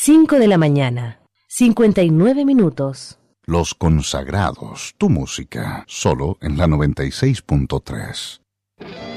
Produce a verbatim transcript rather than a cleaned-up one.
cinco de la mañana, cincuenta y nueve minutos. Los Consagrados, tu música, solo en la noventa y seis punto tres.